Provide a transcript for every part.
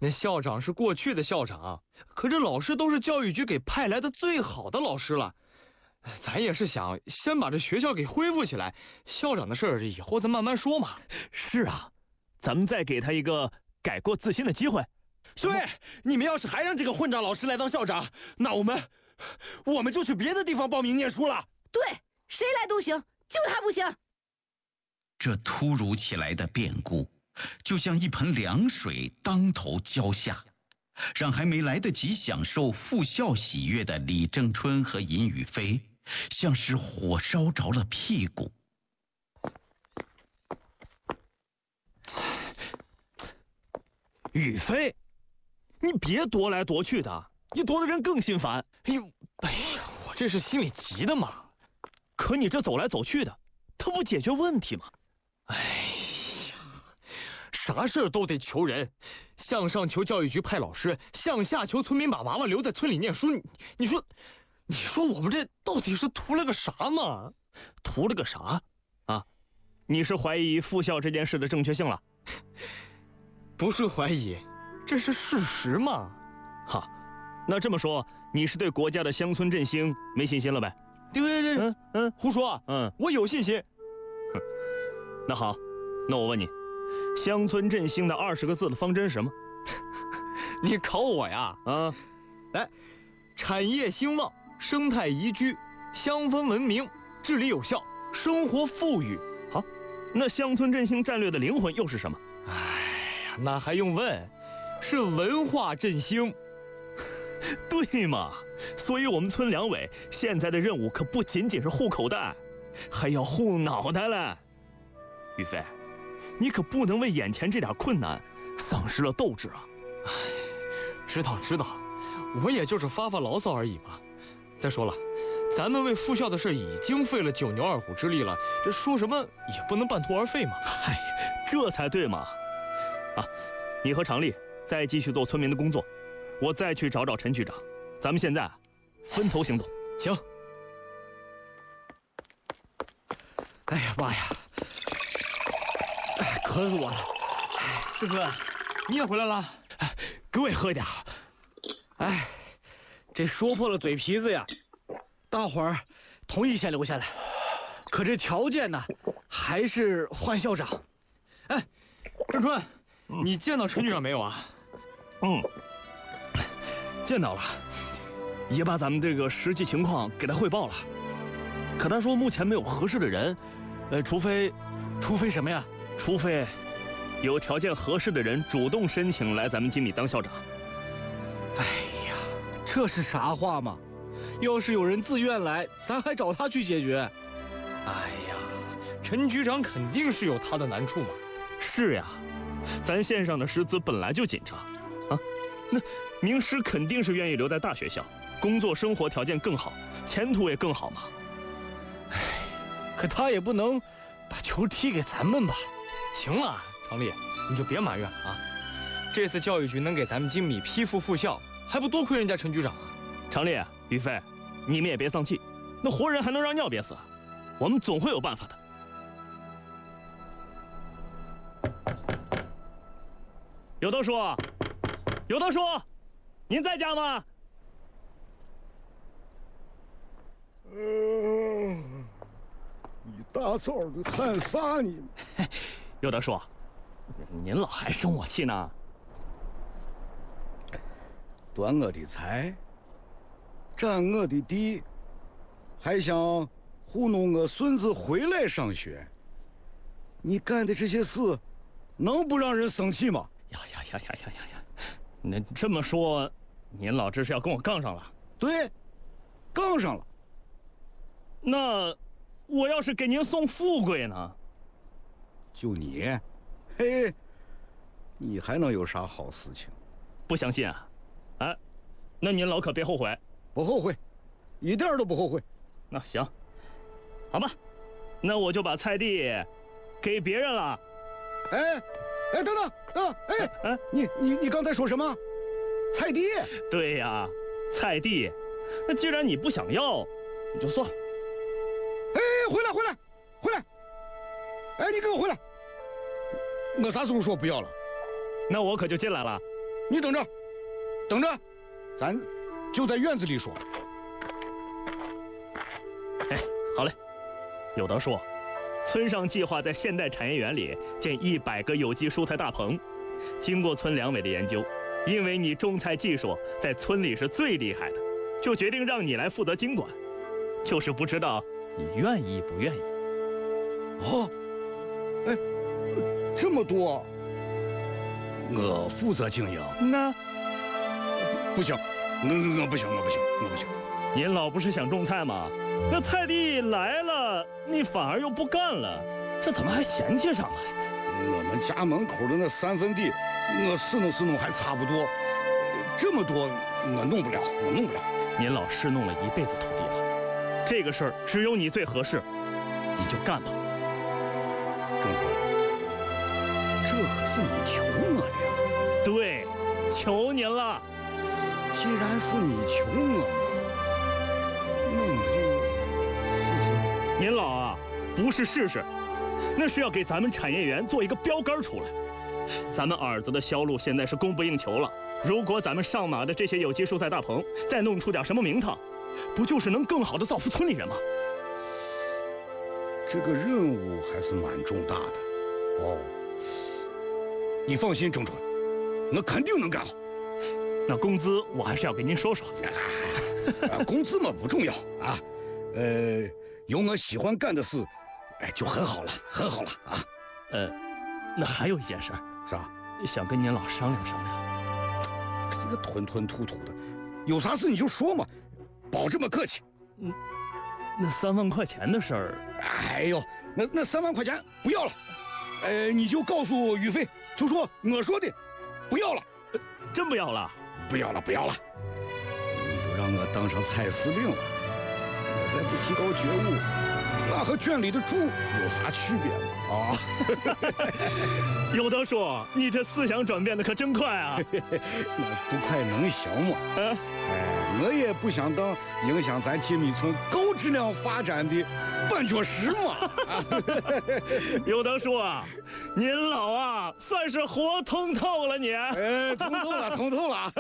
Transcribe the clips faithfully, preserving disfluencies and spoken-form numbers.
那校长是过去的校长，可这老师都是教育局给派来的最好的老师了。咱也是想先把这学校给恢复起来，校长的事儿以后再慢慢说嘛。 是啊，咱们再给他一个改过自新的机会。 对，你们要是还让这个混账老师来当校长，那我们我们就去别的地方报名念书了。 对，谁来都行，就他不行。 这突如其来的变故，就像一盆凉水当头浇下，让还没来得及享受复校喜悦的李正春和尹宇飞，像是火烧着了屁股。 宇飞，你别踱来踱去的，你踱的人更心烦。 哎呦，哎呀，我这是心里急的嘛。 可你这走来走去的，他不解决问题吗？ 哎呀，啥事儿都得求人，向上求教育局派老师，向下求村民把娃娃留在村里念书。你你说，你说我们这到底是图了个啥嘛？ 图了个啥？啊，你是怀疑复校这件事的正确性了？ 不是怀疑，这是事实嘛。 哈，那这么说，你是对国家的乡村振兴没信心了呗？ 对对对， 嗯嗯， 胡说， 嗯， 我有信心。 哼，那好，那我问你，乡村振兴的二十个字的方针是什么？ 你考我呀？ 啊， 来，产业兴旺，生态宜居，乡风文明，治理有效，生活富裕。 好，那乡村振兴战略的灵魂又是什么？ 哎呀，那还用问？是文化振兴。 对嘛？所以我们村两委现在的任务可不仅仅是护口袋，还要护脑袋嘞。宇飞，你可不能为眼前这点困难丧失了斗志啊！ 哎，知道知道，我也就是发发牢骚而已嘛。再说了，咱们为复校的事已经费了九牛二虎之力了，这说什么也不能半途而废嘛。 嗨，这才对嘛！啊，你和常丽再继续做村民的工作，我再去找找陈局长，咱们现在分头行动。 行。 哎呀妈呀！哎，渴死我了！ 郑哥，你也回来了？ 哎，给我也喝一点。哎，这说破了嘴皮子呀，大伙儿同意先留下来，可这条件呢，还是换校长。 哎，郑春，嗯、你见到陈局长没有啊？ 嗯，见到了，也把咱们这个实际情况给他汇报了。可他说目前没有合适的人，呃，除非， 除非什么呀？ 除非有条件合适的人主动申请来咱们金米当校长。 哎呀，这是啥话嘛？要是有人自愿来，咱还找他去解决。 哎呀，陈局长肯定是有他的难处嘛。 是呀，咱县上的师资本来就紧张啊，那名师肯定是愿意留在大学校，工作生活条件更好，前途也更好嘛。 哎，可他也不能把球踢给咱们吧？ 行了，常丽，你就别埋怨了啊！这次教育局能给咱们金米批复复校，还不多亏人家陈局长啊！ 常丽、于飞，你们也别丧气，那活人还能让尿憋死？我们总会有办法的。有道叔，有道叔，您在家吗？ 嗯，你大早的喊啥呢？ 有道叔，您老还生我气呢？ 夺我的财，占我的地，还想糊弄我孙子回来上学，你干的这些事，能不让人生气吗？ 呀呀呀呀呀呀呀！那这么说，您老这是要跟我杠上了？ 对，杠上了。 那我要是给您送富贵呢？ 就你，嘿，你还能有啥好事情？ 不相信啊？哎，那您老可别后悔。 不后悔，一点都不后悔。 那行，好吧，那我就把菜地给别人了。 哎，哎，等等等等，哎哎，你你你刚才说什么？菜地？ 对呀，菜地。那既然你不想要，你就算了。 哎，回来回来回来！哎，你给我回来！我啥时候说不要了？ 那我可就进来了。 你等着，等着，咱就在院子里说。 哎，好嘞。有德说，村上计划在现代产业园里建一百个有机蔬菜大棚。经过村两委的研究，因为你种菜技术在村里是最厉害的，就决定让你来负责经管。就是不知道你愿意不愿意？ 哦，哎，这么多，我负责经营。 那不行，我我不行，我不行，我不行。 您老不是想种菜吗？那菜地来了，你反而又不干了，这怎么还嫌弃上了？ 我们家门口的那三分地，我试弄试弄还差不多，这么多我弄不了，我弄不了。 您老试弄了一辈子土地了，这个事儿只有你最合适，你就干吧。 郑川，这可是你求我的呀。 对，求您了。 既然是你求我，那我就试试。 您老啊，不是试试，那是要给咱们产业园做一个标杆出来。咱们饵子的销路现在是供不应求了，如果咱们上马的这些有机蔬菜大棚再弄出点什么名堂，不就是能更好的造福村里人吗？ 这个任务还是蛮重大的。哦，你放心，郑川，我肯定能干好。 那工资我还是要给您说说。 啊，工资嘛不重要啊，呃，有我喜欢干的事，哎，就很好了，很好了啊。 呃，那还有一件事， 啥？ 想跟您老商量商量。 这个吞吞吐吐的，有啥事你就说嘛，别这么客气。 嗯，那三万块钱的事儿， 哎呦，那那三万块钱不要了，呃，你就告诉宇飞，就说我说的，不要了。 呃、真不要了？ 不要了，不要了。你都让我当上蔡司令了，我再不提高觉悟，那和圈里的猪有啥区别吗？啊！ 有德说，你这思想转变的可真快啊！ 那不快能行吗？ 啊， 哎，我也不想当影响咱金米村高质量发展的绊脚石嘛。 有德说啊，您老啊，算是活通透了你。 哎，通透了，通透了。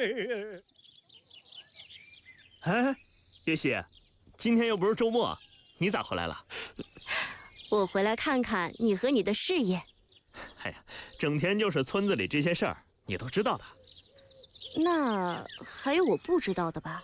哎，月喜，今天又不是周末，你咋回来了？ 我回来看看你和你的事业。 哎呀，整天就是村子里这些事儿，你都知道的。 那还有我不知道的吧？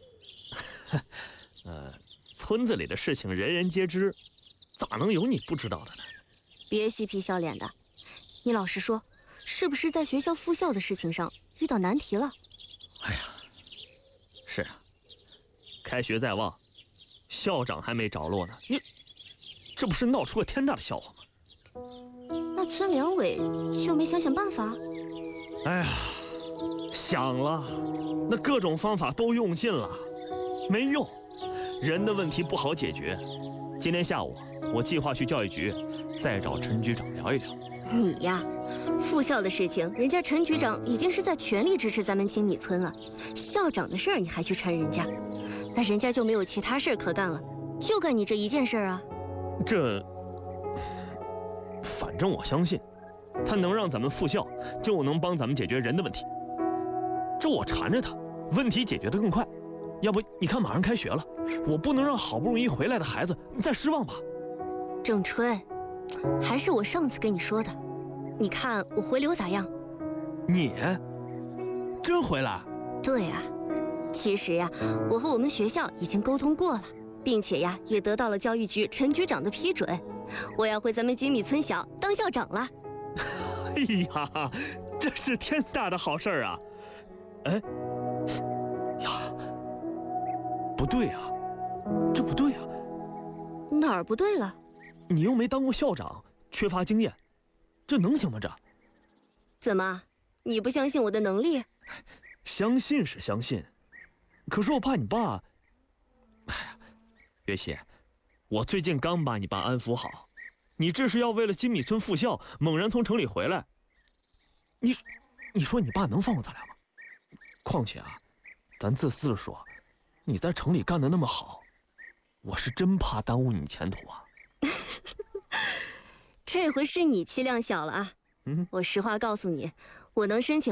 呃，村子里的事情人人皆知，咋能有你不知道的呢？ 别嬉皮笑脸的，你老实说，是不是在学校复校的事情上遇到难题了？ 哎呀，是啊，开学在望，校长还没着落呢，你这不是闹出个天大的笑话吗？ 那村两委就没想想办法？ 哎呀，想了，那各种方法都用尽了，没用。人的问题不好解决。今天下午我计划去教育局，再找陈局长聊一聊。 你呀，复校的事情，人家陈局长已经是在全力支持咱们金米村了。校长的事儿你还去缠人家，那人家就没有其他事儿可干了，就干你这一件事儿啊。 这，反正我相信，他能让咱们复校，就能帮咱们解决人的问题。这我缠着他，问题解决得更快。要不你看马上开学了，我不能让好不容易回来的孩子再失望吧？ 郑春，还是我上次跟你说的，你看我回流咋样？ 你真回来？ 对呀，其实呀，我和我们学校已经沟通过了，并且呀，也得到了教育局陈局长的批准，我要回咱们金米村小当校长了。 哎呀，这是天大的好事儿啊！哎，呀，不对啊，这不对啊！ 哪儿不对了？ 你又没当过校长，缺乏经验，这能行吗？这怎么？你不相信我的能力？ 相信是相信，可是我怕你爸。哎呀，月喜，我最近刚把你爸安抚好，你这是要为了金米村复校，猛然从城里回来。你，你说你爸能放过咱俩吗？况且啊，咱自私的说，你在城里干得那么好，我是真怕耽误你前途啊。 这回是你气量小了啊！ 嗯， 我实话告诉你，我能申请